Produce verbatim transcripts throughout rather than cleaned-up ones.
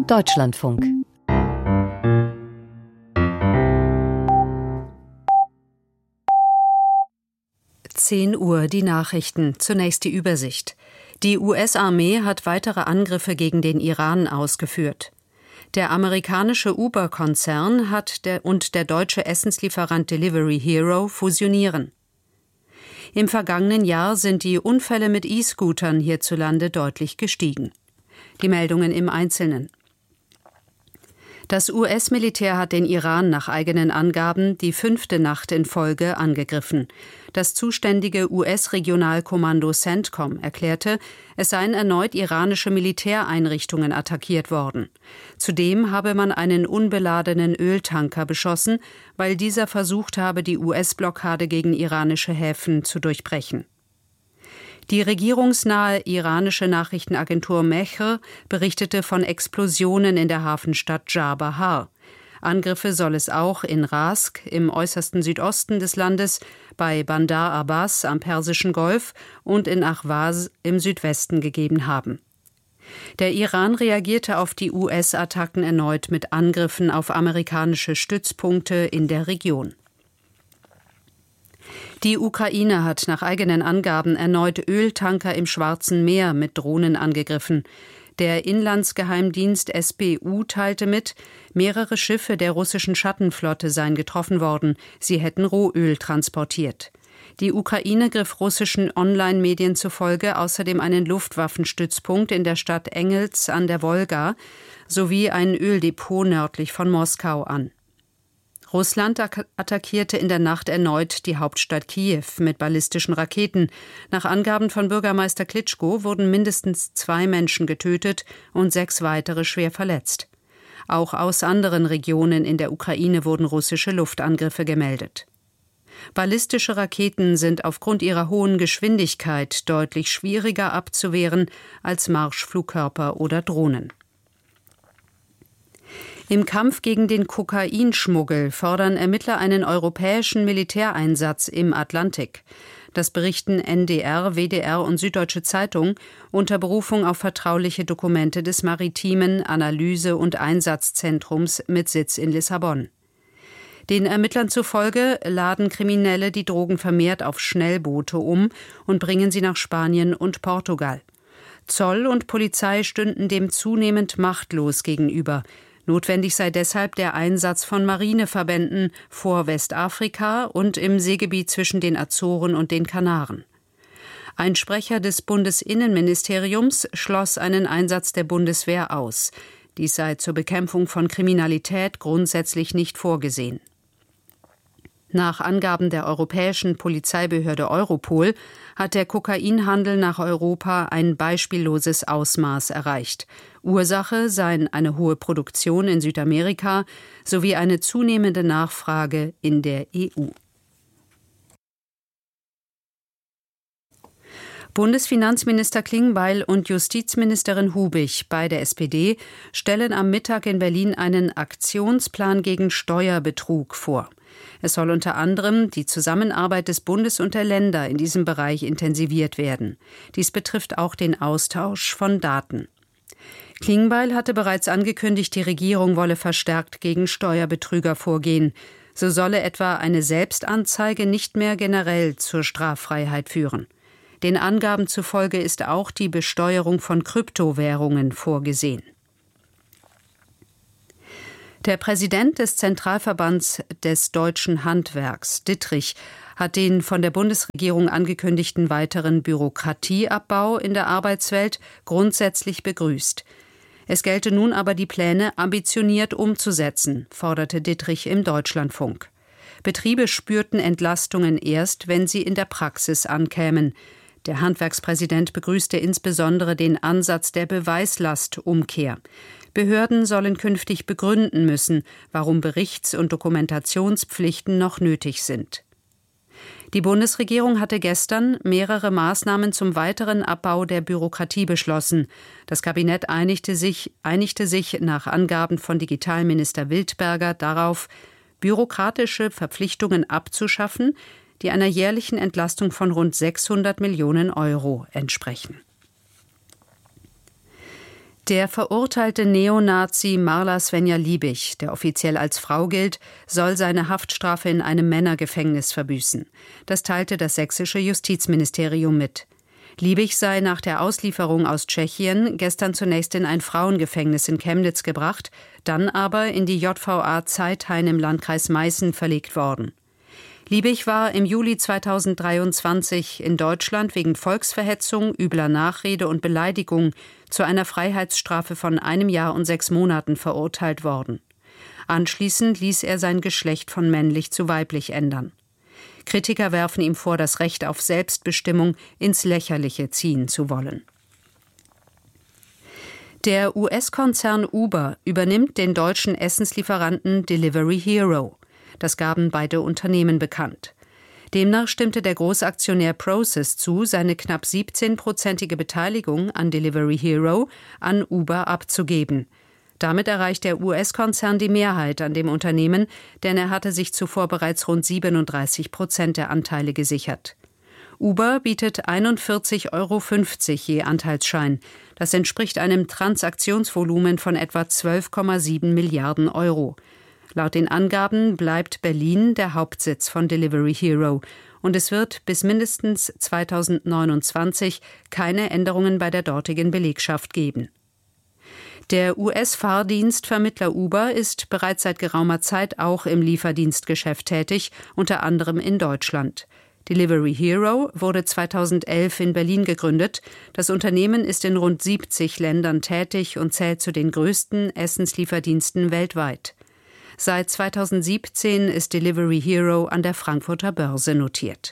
Deutschlandfunk. zehn Uhr, die Nachrichten. Zunächst die Übersicht. Die U S-Armee hat weitere Angriffe gegen den Iran ausgeführt. Der amerikanische Uber-Konzern hat der und der deutsche Essenslieferant Delivery Hero fusionieren. Im vergangenen Jahr sind die Unfälle mit E-Scootern hierzulande deutlich gestiegen. Die Meldungen im Einzelnen. Das U S-Militär hat den Iran nach eigenen Angaben die fünfte Nacht in Folge angegriffen. Das zuständige U S-Regionalkommando CENTCOM erklärte, es seien erneut iranische Militäreinrichtungen attackiert worden. Zudem habe man einen unbeladenen Öltanker beschossen, weil dieser versucht habe, die U S-Blockade gegen iranische Häfen zu durchbrechen. Die regierungsnahe iranische Nachrichtenagentur Mehr berichtete von Explosionen in der Hafenstadt Dschabahar. Angriffe soll es auch in Rask im äußersten Südosten des Landes, bei Bandar Abbas am Persischen Golf und in Ahwaz im Südwesten gegeben haben. Der Iran reagierte auf die U S-Attacken erneut mit Angriffen auf amerikanische Stützpunkte in der Region. Die Ukraine hat nach eigenen Angaben erneut Öltanker im Schwarzen Meer mit Drohnen angegriffen. Der Inlandsgeheimdienst S B U teilte mit, mehrere Schiffe der russischen Schattenflotte seien getroffen worden, sie hätten Rohöl transportiert. Die Ukraine griff russischen Online-Medien zufolge außerdem einen Luftwaffenstützpunkt in der Stadt Engels an der Wolga sowie ein Öldepot nördlich von Moskau an. Russland attackierte in der Nacht erneut die Hauptstadt Kiew mit ballistischen Raketen. Nach Angaben von Bürgermeister Klitschko wurden mindestens zwei Menschen getötet und sechs weitere schwer verletzt. Auch aus anderen Regionen in der Ukraine wurden russische Luftangriffe gemeldet. Ballistische Raketen sind aufgrund ihrer hohen Geschwindigkeit deutlich schwieriger abzuwehren als Marschflugkörper oder Drohnen. Im Kampf gegen den Kokainschmuggel fordern Ermittler einen europäischen Militäreinsatz im Atlantik. Das berichten N D R, W D R und Süddeutsche Zeitung unter Berufung auf vertrauliche Dokumente des Maritimen Analyse- und Einsatzzentrums mit Sitz in Lissabon. Den Ermittlern zufolge laden Kriminelle die Drogen vermehrt auf Schnellboote um und bringen sie nach Spanien und Portugal. Zoll und Polizei stünden dem zunehmend machtlos gegenüber. Notwendig sei deshalb der Einsatz von Marineverbänden vor Westafrika und im Seegebiet zwischen den Azoren und den Kanaren. Ein Sprecher des Bundesinnenministeriums schloss einen Einsatz der Bundeswehr aus. Dies sei zur Bekämpfung von Kriminalität grundsätzlich nicht vorgesehen. Nach Angaben der europäischen Polizeibehörde Europol hat der Kokainhandel nach Europa ein beispielloses Ausmaß erreicht. Ursache seien eine hohe Produktion in Südamerika sowie eine zunehmende Nachfrage in der E U. Bundesfinanzminister Klingbeil und Justizministerin Hubig, beide S P D, stellen am Mittag in Berlin einen Aktionsplan gegen Steuerbetrug vor. Es soll unter anderem die Zusammenarbeit des Bundes und der Länder in diesem Bereich intensiviert werden. Dies betrifft auch den Austausch von Daten. Klingbeil hatte bereits angekündigt, die Regierung wolle verstärkt gegen Steuerbetrüger vorgehen. So solle etwa eine Selbstanzeige nicht mehr generell zur Straffreiheit führen. Den Angaben zufolge ist auch die Besteuerung von Kryptowährungen vorgesehen. Der Präsident des Zentralverbands des deutschen Handwerks, Dittrich, hat den von der Bundesregierung angekündigten weiteren Bürokratieabbau in der Arbeitswelt grundsätzlich begrüßt. Es gelte nun aber, die Pläne ambitioniert umzusetzen, forderte Dittrich im Deutschlandfunk. Betriebe spürten Entlastungen erst, wenn sie in der Praxis ankämen. Der Handwerkspräsident begrüßte insbesondere den Ansatz der Beweislastumkehr. Behörden sollen künftig begründen müssen, warum Berichts- und Dokumentationspflichten noch nötig sind. Die Bundesregierung hatte gestern mehrere Maßnahmen zum weiteren Abbau der Bürokratie beschlossen. Das Kabinett einigte sich, einigte sich nach Angaben von Digitalminister Wildberger darauf, bürokratische Verpflichtungen abzuschaffen, die einer jährlichen Entlastung von rund sechshundert Millionen Euro entsprechen. Der verurteilte Neonazi Marla Svenja-Liebig, der offiziell als Frau gilt, soll seine Haftstrafe in einem Männergefängnis verbüßen. Das teilte das sächsische Justizministerium mit. Liebig sei nach der Auslieferung aus Tschechien gestern zunächst in ein Frauengefängnis in Chemnitz gebracht, dann aber in die J V A Zeithain im Landkreis Meißen verlegt worden. Liebig war im Juli zweitausenddreiundzwanzig in Deutschland wegen Volksverhetzung, übler Nachrede und Beleidigung zu einer Freiheitsstrafe von einem Jahr und sechs Monaten verurteilt worden. Anschließend ließ er sein Geschlecht von männlich zu weiblich ändern. Kritiker werfen ihm vor, das Recht auf Selbstbestimmung ins Lächerliche ziehen zu wollen. Der U S-Konzern Uber übernimmt den deutschen Essenslieferanten Delivery Hero. Das gaben beide Unternehmen bekannt. Demnach stimmte der Großaktionär Prosus zu, seine knapp siebzehnprozentige Beteiligung an Delivery Hero an Uber abzugeben. Damit erreicht der U S-Konzern die Mehrheit an dem Unternehmen, denn er hatte sich zuvor bereits rund siebenunddreißig Prozent der Anteile gesichert. Uber bietet einundvierzig Euro fünfzig je Anteilsschein. Das entspricht einem Transaktionsvolumen von etwa zwölf Komma sieben Milliarden Euro. Laut den Angaben bleibt Berlin der Hauptsitz von Delivery Hero und es wird bis mindestens zweitausendneunundzwanzig keine Änderungen bei der dortigen Belegschaft geben. Der U S-Fahrdienstvermittler Uber ist bereits seit geraumer Zeit auch im Lieferdienstgeschäft tätig, unter anderem in Deutschland. Delivery Hero wurde zweitausendelf in Berlin gegründet. Das Unternehmen ist in rund siebzig Ländern tätig und zählt zu den größten Essenslieferdiensten weltweit. Seit zweitausendsiebzehn ist Delivery Hero an der Frankfurter Börse notiert.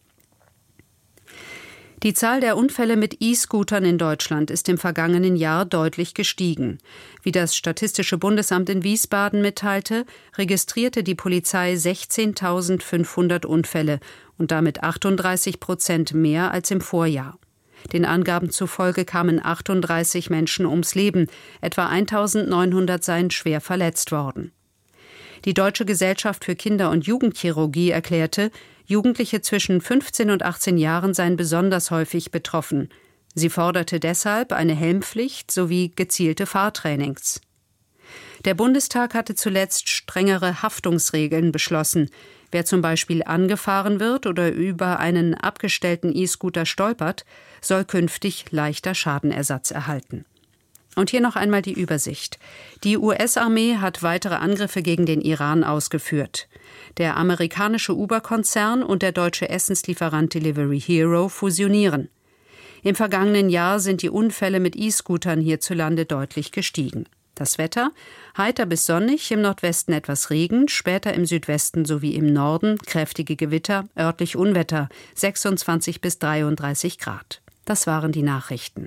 Die Zahl der Unfälle mit E-Scootern in Deutschland ist im vergangenen Jahr deutlich gestiegen. Wie das Statistische Bundesamt in Wiesbaden mitteilte, registrierte die Polizei sechzehntausendfünfhundert Unfälle und damit achtunddreißig Prozent mehr als im Vorjahr. Den Angaben zufolge kamen achtunddreißig Menschen ums Leben, etwa eintausendneunhundert seien schwer verletzt worden. Die Deutsche Gesellschaft für Kinder- und Jugendchirurgie erklärte, Jugendliche zwischen fünfzehn und achtzehn Jahren seien besonders häufig betroffen. Sie forderte deshalb eine Helmpflicht sowie gezielte Fahrtrainings. Der Bundestag hatte zuletzt strengere Haftungsregeln beschlossen. Wer zum Beispiel angefahren wird oder über einen abgestellten E-Scooter stolpert, soll künftig leichter Schadenersatz erhalten. Und hier noch einmal die Übersicht. Die U S-Armee hat weitere Angriffe gegen den Iran ausgeführt. Der amerikanische Uber-Konzern und der deutsche Essenslieferant Delivery Hero fusionieren. Im vergangenen Jahr sind die Unfälle mit E-Scootern hierzulande deutlich gestiegen. Das Wetter: heiter bis sonnig, im Nordwesten etwas Regen, später im Südwesten sowie im Norden kräftige Gewitter, örtlich Unwetter, sechsundzwanzig bis dreiunddreißig Grad. Das waren die Nachrichten.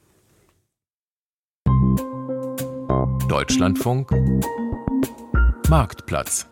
Deutschlandfunk Marktplatz.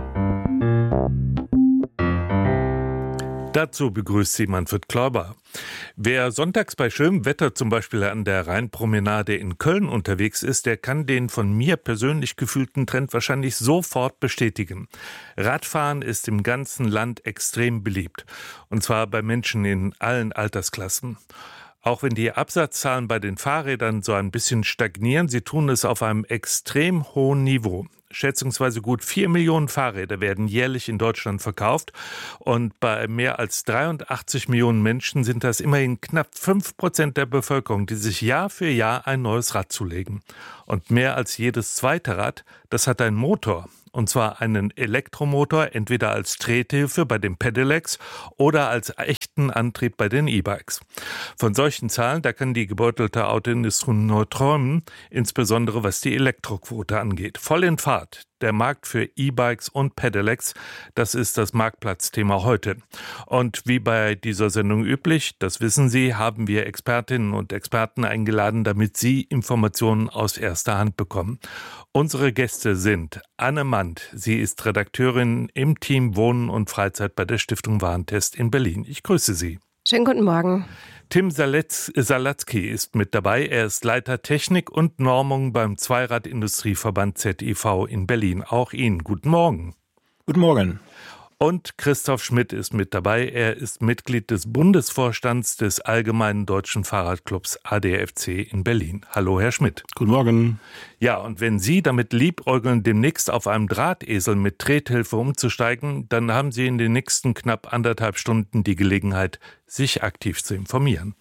Dazu begrüßt sie Manfred Klauber. Wer sonntags bei schönem Wetter zum Beispiel an der Rheinpromenade in Köln unterwegs ist, der kann den von mir persönlich gefühlten Trend wahrscheinlich sofort bestätigen. Radfahren ist im ganzen Land extrem beliebt. Und zwar bei Menschen in allen Altersklassen. Auch wenn die Absatzzahlen bei den Fahrrädern so ein bisschen stagnieren, sie tun es auf einem extrem hohen Niveau. Schätzungsweise gut vier Millionen Fahrräder werden jährlich in Deutschland verkauft und bei mehr als dreiundachtzig Millionen Menschen sind das immerhin knapp fünf Prozent der Bevölkerung, die sich Jahr für Jahr ein neues Rad zulegen. Und mehr als jedes zweite Rad, das hat einen Motor. Und zwar einen Elektromotor, entweder als Trethilfe bei den Pedelecs oder als echten Antrieb bei den E-Bikes. Von solchen Zahlen, da kann die gebeutelte Autoindustrie nur träumen, insbesondere was die Elektroquote angeht. Voll in Fahrt. Der Markt für E-Bikes und Pedelecs, das ist das Marktplatzthema heute. Und wie bei dieser Sendung üblich, das wissen Sie, haben wir Expertinnen und Experten eingeladen, damit Sie Informationen aus erster Hand bekommen. Unsere Gäste sind Anne Mand. Sie ist Redakteurin im Team Wohnen und Freizeit bei der Stiftung Warentest in Berlin. Ich grüße Sie. Schönen guten Morgen. Tim Salatzky ist mit dabei. Er ist Leiter Technik und Normung beim Zweirad-Industrieverband Z I V in Berlin. Auch Ihnen guten Morgen. Guten Morgen. Und Christoph Schmidt ist mit dabei. Er ist Mitglied des Bundesvorstands des Allgemeinen Deutschen Fahrradclubs A D F C in Berlin. Hallo, Herr Schmidt. Guten Morgen. Ja, und wenn Sie damit liebäugeln, demnächst auf einem Drahtesel mit Trethilfe umzusteigen, dann haben Sie in den nächsten knapp anderthalb Stunden die Gelegenheit, sich aktiv zu informieren.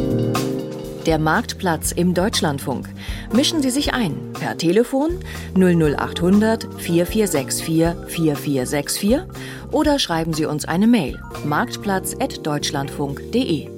Der Marktplatz im Deutschlandfunk. Mischen Sie sich ein per Telefon null null acht hundert vier vier sechs vier vier vier sechs vier oder schreiben Sie uns eine Mail marktplatz at deutschlandfunk punkt de.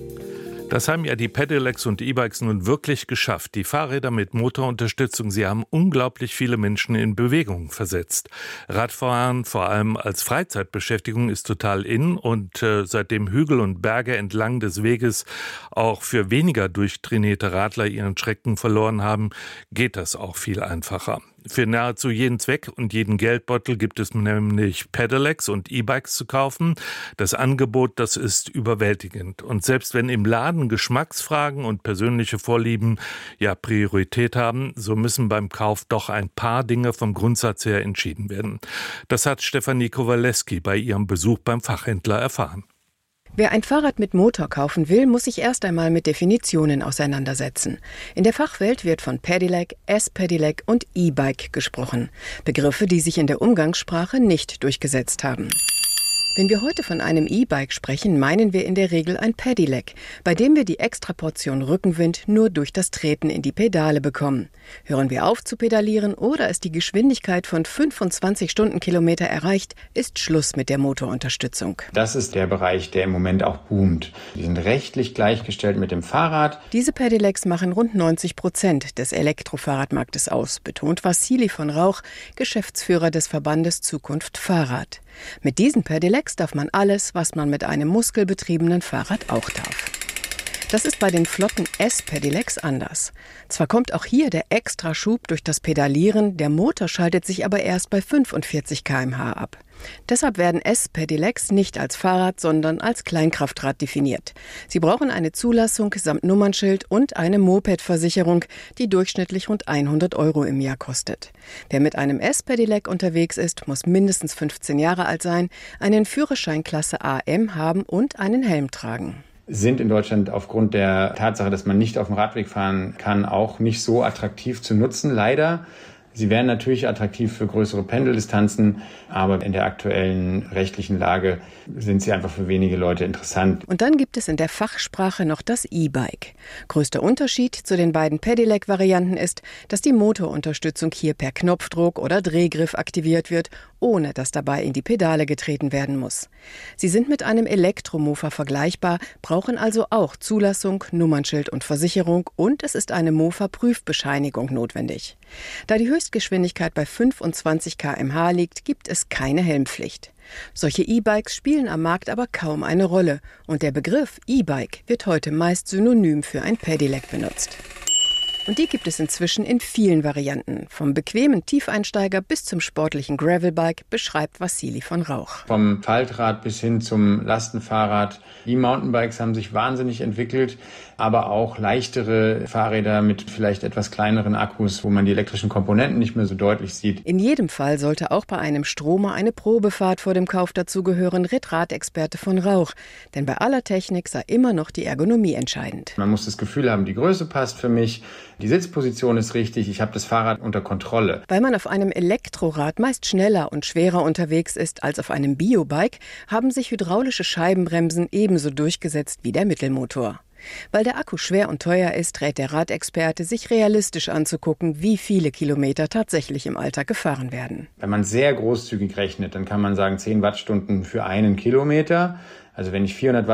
Das haben ja die Pedelecs und E-Bikes nun wirklich geschafft. Die Fahrräder mit Motorunterstützung, sie haben unglaublich viele Menschen in Bewegung versetzt. Radfahren, vor allem als Freizeitbeschäftigung, ist total in und äh, seitdem Hügel und Berge entlang des Weges auch für weniger durchtrainierte Radler ihren Schrecken verloren haben, geht das auch viel einfacher. Für nahezu jeden Zweck und jeden Geldbeutel gibt es nämlich Pedelecs und E-Bikes zu kaufen. Das Angebot, das ist überwältigend. Und selbst wenn im Laden Geschmacksfragen und persönliche Vorlieben ja Priorität haben, so müssen beim Kauf doch ein paar Dinge vom Grundsatz her entschieden werden. Das hat Stefanie Kowaleski bei ihrem Besuch beim Fachhändler erfahren. Wer ein Fahrrad mit Motor kaufen will, muss sich erst einmal mit Definitionen auseinandersetzen. In der Fachwelt wird von Pedelec, S-Pedelec und E-Bike gesprochen. Begriffe, die sich in der Umgangssprache nicht durchgesetzt haben. Wenn wir heute von einem E-Bike sprechen, meinen wir in der Regel ein Pedelec, bei dem wir die Extraportion Rückenwind nur durch das Treten in die Pedale bekommen. Hören wir auf zu pedalieren oder ist die Geschwindigkeit von fünfundzwanzig Stundenkilometer erreicht, ist Schluss mit der Motorunterstützung. Das ist der Bereich, der im Moment auch boomt. Die sind rechtlich gleichgestellt mit dem Fahrrad. Diese Pedelecs machen rund neunzig Prozent des Elektrofahrradmarktes aus, betont Wassili von Rauch, Geschäftsführer des Verbandes Zukunft Fahrrad. Mit diesen Pedelecs darf man alles, was man mit einem muskelbetriebenen Fahrrad auch darf. Das ist bei den flotten S-Pedelecs anders. Zwar kommt auch hier der Extraschub durch das Pedalieren, der Motor schaltet sich aber erst bei fünfundvierzig Kilometer pro Stunde ab. Deshalb werden S-Pedelecs nicht als Fahrrad, sondern als Kleinkraftrad definiert. Sie brauchen eine Zulassung samt Nummernschild und eine Moped-Versicherung, die durchschnittlich rund hundert Euro im Jahr kostet. Wer mit einem S-Pedelec unterwegs ist, muss mindestens fünfzehn Jahre alt sein, einen Führerschein Klasse A M haben und einen Helm tragen. Sind in Deutschland aufgrund der Tatsache, dass man nicht auf dem Radweg fahren kann, auch nicht so attraktiv zu nutzen, leider. Sie wären natürlich attraktiv für größere Pendeldistanzen, aber in der aktuellen rechtlichen Lage sind sie einfach für wenige Leute interessant. Und dann gibt es in der Fachsprache noch das E-Bike. Größter Unterschied zu den beiden Pedelec-Varianten ist, dass die Motorunterstützung hier per Knopfdruck oder Drehgriff aktiviert wird, ohne dass dabei in die Pedale getreten werden muss. Sie sind mit einem Elektromofa vergleichbar, brauchen also auch Zulassung, Nummernschild und Versicherung und es ist eine Mofa-Prüfbescheinigung notwendig. Da die Höchstgeschwindigkeit bei fünfundzwanzig Kilometer pro Stunde liegt, gibt es keine Helmpflicht. Solche E-Bikes spielen am Markt aber kaum eine Rolle und der Begriff E-Bike wird heute meist synonym für ein Pedelec benutzt. Und die gibt es inzwischen in vielen Varianten. Vom bequemen Tiefeinsteiger bis zum sportlichen Gravelbike, beschreibt Wassili von Rauch. Vom Faltrad bis hin zum Lastenfahrrad. Die Mountainbikes haben sich wahnsinnig entwickelt, aber auch leichtere Fahrräder mit vielleicht etwas kleineren Akkus, wo man die elektrischen Komponenten nicht mehr so deutlich sieht. In jedem Fall sollte auch bei einem Stromer eine Probefahrt vor dem Kauf dazugehören, rät Radexperte von Rauch. Denn bei aller Technik sei immer noch die Ergonomie entscheidend. Man muss das Gefühl haben, die Größe passt für mich, die Sitzposition ist richtig, ich habe das Fahrrad unter Kontrolle. Weil man auf einem Elektrorad meist schneller und schwerer unterwegs ist als auf einem Biobike, haben sich hydraulische Scheibenbremsen ebenso durchgesetzt wie der Mittelmotor. Weil der Akku schwer und teuer ist, rät der Radexperte, sich realistisch anzugucken, wie viele Kilometer tatsächlich im Alltag gefahren werden. Wenn man sehr großzügig rechnet, dann kann man sagen zehn Wattstunden für einen Kilometer. Also wenn ich vierhundert Watt